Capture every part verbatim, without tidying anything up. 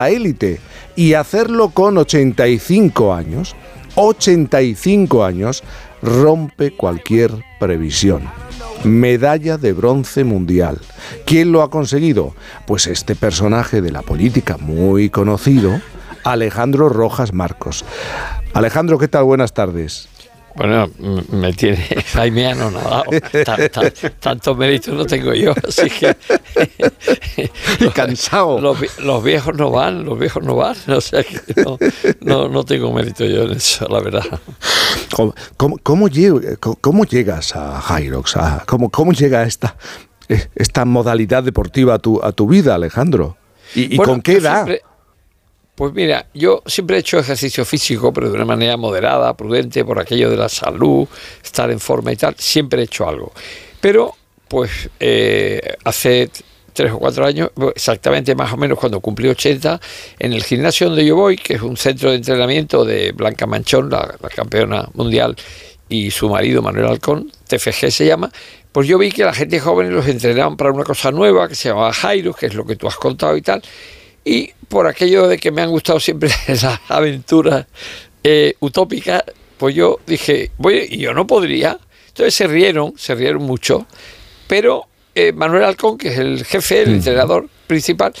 élite y hacerlo con ochenta y cinco años, ochenta y cinco años, rompe cualquier previsión. Medalla de bronce mundial. ¿Quién lo ha conseguido? Pues este personaje de la política muy conocido, Alejandro Rojas Marcos. Alejandro, ¿qué tal? Buenas tardes. Bueno, me tiene Jaime anonadado. Tan, tan, tantos méritos no tengo yo, así que... los, cansado. Los, los viejos no van, los viejos no van. O sea que no, no, no tengo mérito yo en eso, la verdad. ¿Cómo, cómo, cómo, cómo llegas a Hyrox? A, ¿Cómo, cómo llega esta, esta modalidad deportiva a tu, a tu vida, Alejandro? ¿Y, y bueno, con qué edad? Siempre, pues mira, yo siempre he hecho ejercicio físico, pero de una manera moderada, prudente, por aquello de la salud, estar en forma y tal. Siempre he hecho algo. Pero, pues, eh, hace tres o cuatro años, exactamente más o menos cuando cumplí ochenta, en el gimnasio donde yo voy, que es un centro de entrenamiento de Blanca Manchón, la, la campeona mundial, y su marido Manuel Halcón, T F G se llama, pues yo vi que la gente joven los entrenaban para una cosa nueva que se llamaba Hyrox, que es lo que tú has contado y tal. Y por aquello de que me han gustado siempre las aventuras eh, utópicas, pues yo dije, voy, y yo no podría. Entonces se rieron, se rieron mucho, pero eh, Manuel Halcón, que es el jefe, el entrenador principal,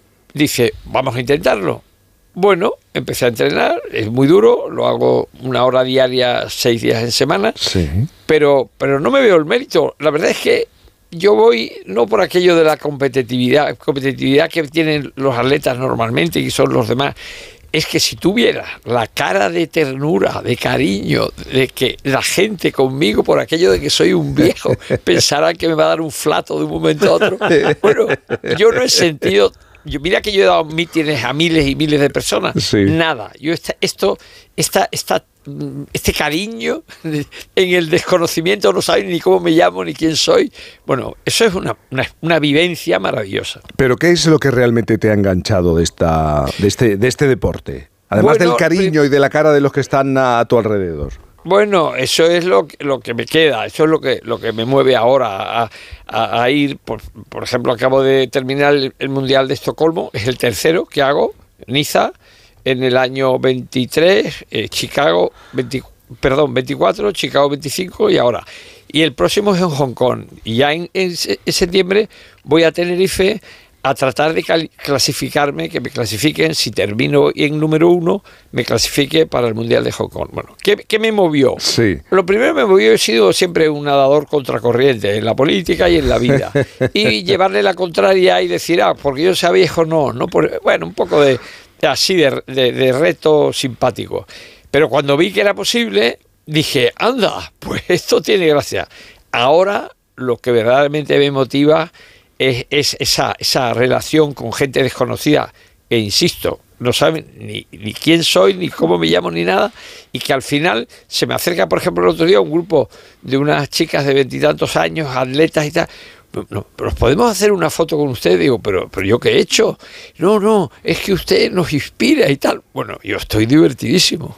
dice, vamos a intentarlo. Bueno, empecé a entrenar, es muy duro, lo hago una hora diaria, seis días en semana, sí. pero, pero no me veo el mérito. La verdad es que yo voy no por aquello de la competitividad, competitividad que tienen los atletas normalmente y son los demás. Es que si tuvieras la cara de ternura, de cariño, de que la gente conmigo por aquello de que soy un viejo pensará que me va a dar un flato de un momento a otro. Bueno, yo no he sentido... Yo, mira que yo he dado mítines a miles y miles de personas. Sí. Nada. Yo esta, esto, esta, esta, este cariño en el desconocimiento, no saben ni cómo me llamo ni quién soy. Bueno, eso es una, una, una vivencia maravillosa. ¿Pero qué es lo que realmente te ha enganchado de, esta, de, este, de este deporte? Además bueno, del cariño y de la cara de los que están a, a tu alrededor. Bueno, eso es lo, lo que me queda, eso es lo que, lo que me mueve ahora a, a, a ir. Por, por ejemplo, acabo de terminar el, el Mundial de Estocolmo, es el tercero que hago, Niza, en el año veintitrés, eh, Chicago, veinte, perdón, veinticuatro, Chicago veinticinco y ahora. Y el próximo es en Hong Kong. Y ya en, en, en septiembre voy a Tenerife a tratar de clasificarme, que me clasifiquen, si termino en número uno, me clasifique para el Mundial de Hong Kong. Bueno, ¿qué, qué me movió? Sí. Lo primero que me movió, he sido siempre un nadador contracorriente en la política y en la vida. Y llevarle la contraria y decir, ah, porque yo sea viejo, no, no por, bueno, un poco de así de, de, de reto simpático. Pero cuando vi que era posible, dije, anda, pues esto tiene gracia. Ahora, lo que verdaderamente me motiva Es, es esa, esa relación con gente desconocida, que insisto, no saben ni, ni quién soy, ni cómo me llamo, ni nada, y que al final se me acerca, por ejemplo, el otro día un grupo de unas chicas de veintitantos años, atletas y tal. No, ¿nos podemos hacer una foto con usted? Digo, pero, pero ¿yo qué he hecho? No, no, es que usted nos inspira y tal. Bueno, yo estoy divertidísimo.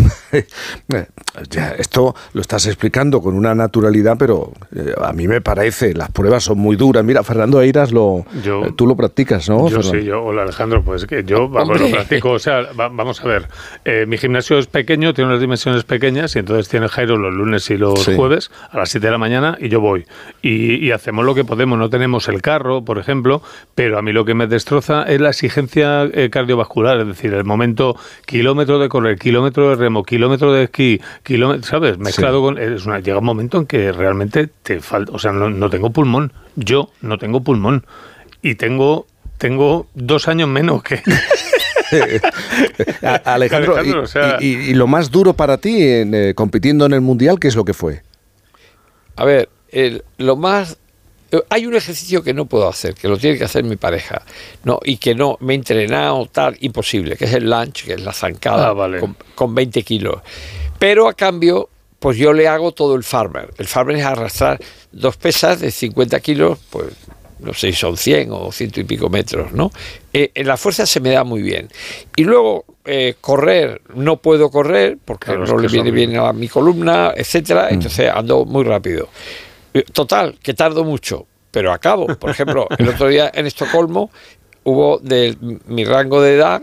Ya, esto lo estás explicando con una naturalidad, pero eh, a mí me parece, las pruebas son muy duras. Mira, Fernando Eiras, lo, yo, eh, tú lo practicas, ¿no? Yo Fernando? sí, yo, hola Alejandro, pues que yo vamos, lo practico, o sea, va, vamos a ver, eh, mi gimnasio es pequeño, tiene unas dimensiones pequeñas y entonces tiene Jairo los lunes y los sí. jueves a las siete de la mañana y yo voy. Y, y hacemos lo que podemos, no tenemos el carro, por ejemplo, pero a mí lo que me destroza es la exigencia eh, cardiovascular, es decir, el momento kilómetro de correr, kilómetro de remo, kilómetro de esquí, kilómetro, ¿sabes? Mezclado sí. con... Es una, llega un momento en que realmente te falta... O sea, no, no tengo pulmón. Yo no tengo pulmón. Y tengo, tengo dos años menos que... Alejandro, Alejandro y, o sea... y, y, y lo más duro para ti en, eh, compitiendo en el Mundial, ¿qué es lo que fue? A ver, el, lo más... Hay un ejercicio que no puedo hacer, que lo tiene que hacer mi pareja, no, y que no me he entrenado, tal, imposible, que es el lunge, que es la zancada, ah, vale. con, con veinte kilos. Pero a cambio, pues yo le hago todo el farmer. El farmer es arrastrar dos pesas de cincuenta kilos, pues no sé si son cien o ciento y pico metros, ¿no? Eh, en la fuerza se me da muy bien. Y luego, eh, correr, no puedo correr, porque claro, no le viene son... bien a mi columna, etcétera, mm. entonces ando muy rápido. Total, que tardo mucho, pero acabo. Por ejemplo, el otro día en Estocolmo hubo de mi rango de edad,